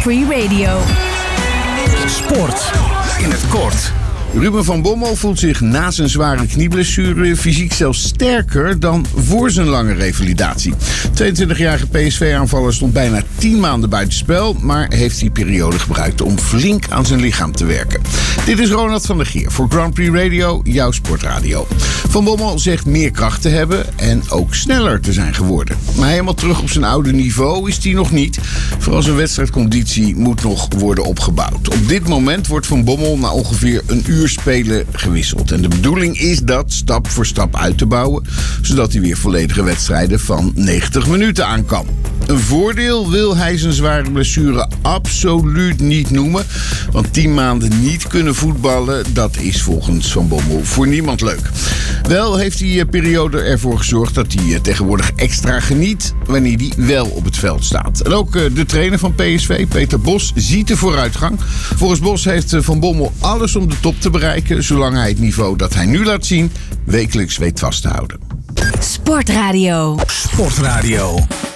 Prix Radio. Sport in het kort. Ruben van Bommel voelt zich na zijn zware knieblessure fysiek zelfs sterker dan voor zijn lange revalidatie. 22-jarige PSV-aanvaller stond bijna 10 maanden buitenspel, maar heeft die periode gebruikt om flink aan zijn lichaam te werken. Dit is Ronald van der Geer voor Grand Prix Radio, jouw sportradio. Van Bommel zegt meer kracht te hebben en ook sneller te zijn geworden. Maar helemaal terug op zijn oude niveau is hij nog niet. Vooral zijn wedstrijdconditie moet nog worden opgebouwd. Op dit moment wordt Van Bommel na ongeveer een uur spelen gewisseld. En de bedoeling is dat stap voor stap uit te bouwen, zodat hij weer volledige wedstrijden van 90 minuten aan kan. Een voordeel wil hij zijn zware blessure absoluut niet noemen, want 10 maanden niet kunnen voetballen, dat is volgens Van Bommel voor niemand leuk. Wel heeft die periode ervoor gezorgd dat hij tegenwoordig extra geniet wanneer hij wel op het veld staat. En ook de trainer van PSV, Peter Bos, ziet de vooruitgang. Volgens Bos heeft Van Bommel alles om de top te bereiken, zolang hij het niveau dat hij nu laat zien wekelijks weet vast te houden. Sportradio. Sportradio.